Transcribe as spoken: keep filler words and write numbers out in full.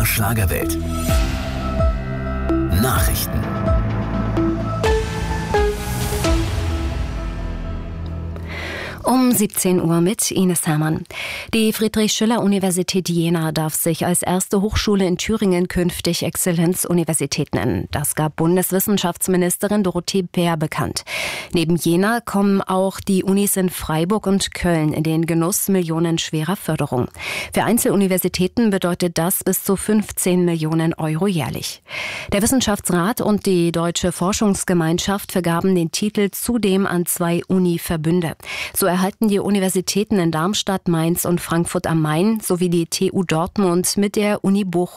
Münchner Schlagerwelt. Nachrichten. Um siebzehn Uhr mit Ines Hermann. Die Friedrich-Schiller-Universität Jena darf sich als erste Hochschule in Thüringen künftig Exzellenzuniversität nennen. Das gab Bundeswissenschaftsministerin Dorothee Bär bekannt. Neben Jena kommen auch die Unis in Freiburg und Köln in den Genuss millionenschwerer Förderung. Für Einzeluniversitäten bedeutet das bis zu fünfzehn Millionen Euro jährlich. Der Wissenschaftsrat und die Deutsche Forschungsgemeinschaft vergaben den Titel zudem an zwei Uni-Verbünde. So erhalten die Universitäten in Darmstadt, Mainz und Frankfurt am Main sowie die T U Dortmund mit der Uni Bochum